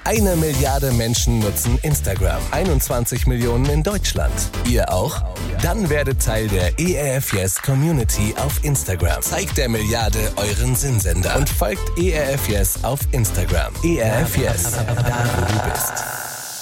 1 Milliarde Menschen nutzen Instagram. 21 Millionen in Deutschland. Ihr auch? Dann werdet Teil der ERF Yes Community auf Instagram. Zeigt der Milliarde euren Sinnsender und folgt ERF Yes auf Instagram. ERF Yes, da wo du bist.